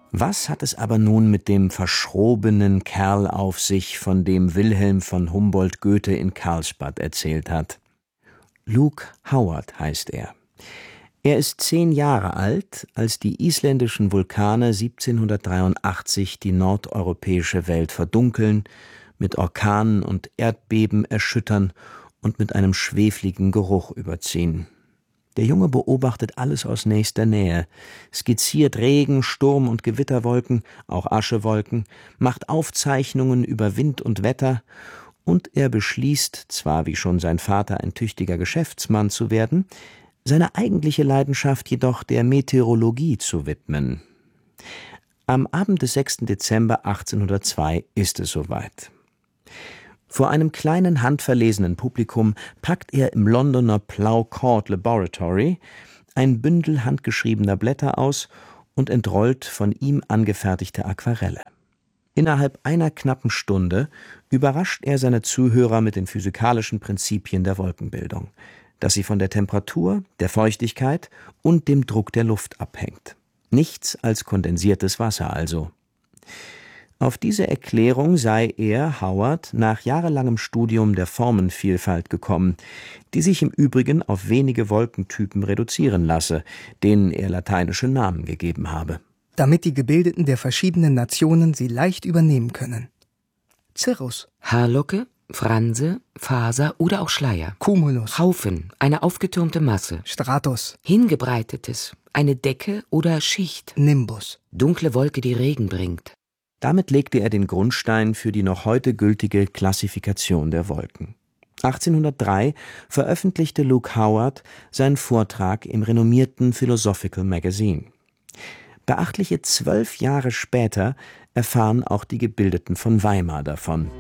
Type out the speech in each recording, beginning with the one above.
Was hat es aber nun mit dem verschrobenen Kerl auf sich, von dem Wilhelm von Humboldt Goethe in Karlsbad erzählt hat? Luke Howard heißt er. Er ist 10 Jahre alt, als die isländischen Vulkane 1783 die nordeuropäische Welt verdunkeln, mit Orkanen und Erdbeben erschüttern und mit einem schwefligen Geruch überziehen. Der Junge beobachtet alles aus nächster Nähe, skizziert Regen, Sturm- und Gewitterwolken, auch Aschewolken, macht Aufzeichnungen über Wind und Wetter, und er beschließt, zwar wie schon sein Vater ein tüchtiger Geschäftsmann zu werden, seine eigentliche Leidenschaft jedoch der Meteorologie zu widmen. Am Abend des 6. Dezember 1802 ist es soweit. Vor einem kleinen, handverlesenen Publikum packt er im Londoner Plough Court Laboratory ein Bündel handgeschriebener Blätter aus und entrollt von ihm angefertigte Aquarelle. Innerhalb einer knappen Stunde überrascht er seine Zuhörer mit den physikalischen Prinzipien der Wolkenbildung, dass sie von der Temperatur, der Feuchtigkeit und dem Druck der Luft abhängt. Nichts als kondensiertes Wasser also. Auf diese Erklärung sei er, Howard, nach jahrelangem Studium der Formenvielfalt gekommen, die sich im Übrigen auf wenige Wolkentypen reduzieren lasse, denen er lateinische Namen gegeben habe. Damit die Gebildeten der verschiedenen Nationen sie leicht übernehmen können. Cirrus. Haarlocke, Franse, Faser oder auch Schleier. Cumulus. Haufen, eine aufgetürmte Masse. Stratus. Hingebreitetes, eine Decke oder Schicht. Nimbus. Dunkle Wolke, die Regen bringt. Damit legte er den Grundstein für die noch heute gültige Klassifikation der Wolken. 1803 veröffentlichte Luke Howard seinen Vortrag im renommierten Philosophical Magazine. Beachtliche 12 Jahre später erfahren auch die Gebildeten von Weimar davon.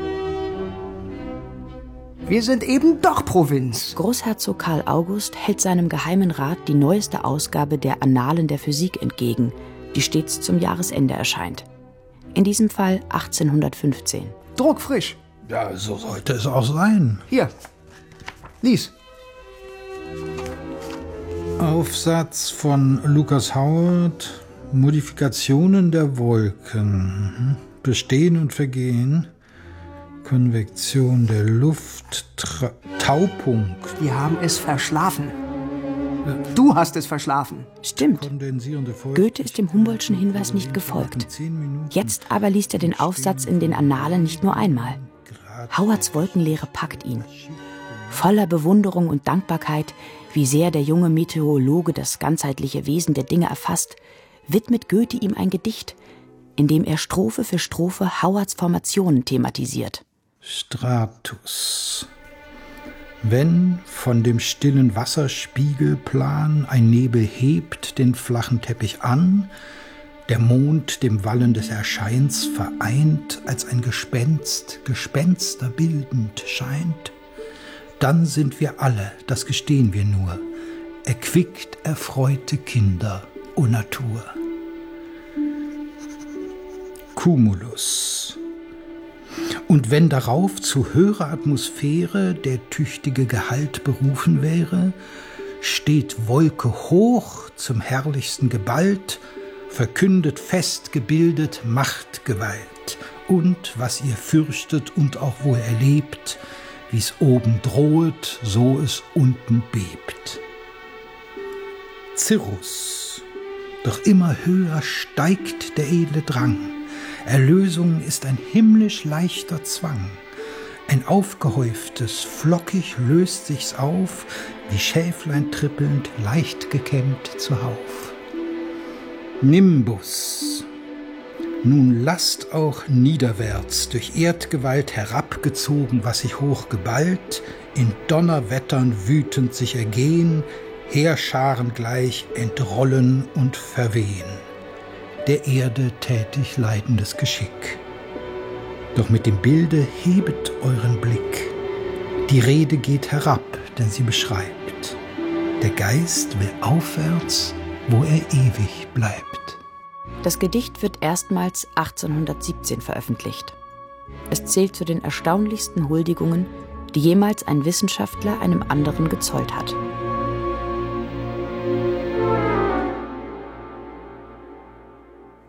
Wir sind eben doch Provinz. Großherzog Karl August hält seinem Geheimen Rat die neueste Ausgabe der Annalen der Physik entgegen, die stets zum Jahresende erscheint. In diesem Fall 1815. Druckfrisch. Ja, so sollte es auch sein. Hier, lies. Aufsatz von Lucas Howard, Modifikationen der Wolken, Bestehen und Vergehen, Konvektion der Luft, Taupunkt. Wir haben es verschlafen. Du hast es verschlafen. Stimmt. Goethe ist dem Humboldtschen Hinweis nicht gefolgt. Jetzt aber liest er den Aufsatz in den Annalen nicht nur einmal. Howards Wolkenlehre packt ihn. Voller Bewunderung und Dankbarkeit, wie sehr der junge Meteorologe das ganzheitliche Wesen der Dinge erfasst, widmet Goethe ihm ein Gedicht, in dem er Strophe für Strophe Howards Formationen thematisiert. Stratus. Wenn von dem stillen Wasserspiegelplan ein Nebel hebt den flachen Teppich an, der Mond dem Wallen des Erscheins vereint, als ein Gespenst, Gespenster bildend scheint, dann sind wir alle, das gestehen wir nur, erquickt, erfreute Kinder, o Natur. Cumulus. Und wenn darauf zu höherer Atmosphäre der tüchtige Gehalt berufen wäre, steht Wolke hoch zum herrlichsten geballt, verkündet fest gebildet Machtgewalt und was ihr fürchtet und auch wohl erlebt, wie's oben drohet, so es unten bebt. Cirrus. Doch immer höher steigt der edle Drang. Erlösung ist ein himmlisch leichter Zwang. Ein aufgehäuftes, flockig löst sich's auf, wie Schäflein trippelnd, leicht gekämmt zuhauf. Nimbus. Nun lasst auch niederwärts, durch Erdgewalt herabgezogen, was sich hoch geballt, in Donnerwettern wütend sich ergehen, Heerscharen gleich entrollen und verwehen. Der Erde tätig leidendes Geschick. Doch mit dem Bilde hebet euren Blick. Die Rede geht herab, denn sie beschreibt. Der Geist will aufwärts, wo er ewig bleibt. Das Gedicht wird erstmals 1817 veröffentlicht. Es zählt zu den erstaunlichsten Huldigungen, die jemals ein Wissenschaftler einem anderen gezollt hat.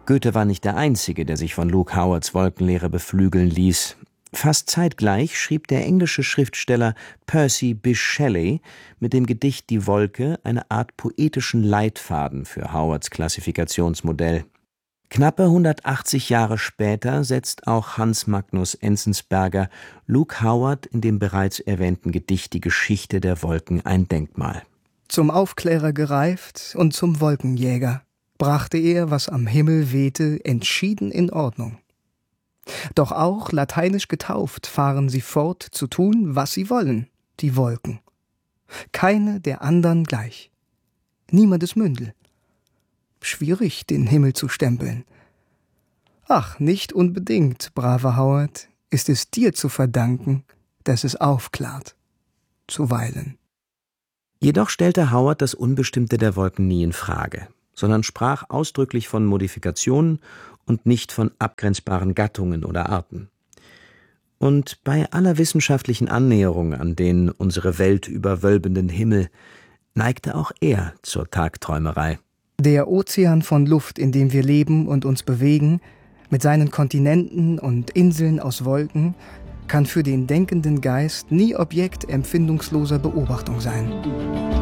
Goethe war nicht der Einzige, der sich von Luke Howards Wolkenlehre beflügeln ließ. Fast zeitgleich schrieb der englische Schriftsteller Percy Bysshe Shelley mit dem Gedicht »Die Wolke« eine Art poetischen Leitfaden für Howards Klassifikationsmodell. Knappe 180 Jahre später setzt auch Hans Magnus Enzensberger Luke Howard in dem bereits erwähnten Gedicht »Die Geschichte der Wolken« ein Denkmal. Zum Aufklärer gereift und zum Wolkenjäger brachte er, was am Himmel wehte, entschieden in Ordnung. Doch auch lateinisch getauft fahren sie fort, zu tun, was sie wollen, die Wolken. Keine der andern gleich. Niemandes Mündel. Schwierig, den Himmel zu stempeln. Ach, nicht unbedingt, braver Howard, ist es dir zu verdanken, dass es aufklart. Zuweilen. Jedoch stellte Howard das Unbestimmte der Wolken nie in Frage, sondern sprach ausdrücklich von Modifikationen und nicht von abgrenzbaren Gattungen oder Arten. Und bei aller wissenschaftlichen Annäherung an den unsere Welt überwölbenden Himmel neigte auch er zur Tagträumerei. Der Ozean von Luft, in dem wir leben und uns bewegen, mit seinen Kontinenten und Inseln aus Wolken, kann für den denkenden Geist nie Objekt empfindungsloser Beobachtung sein.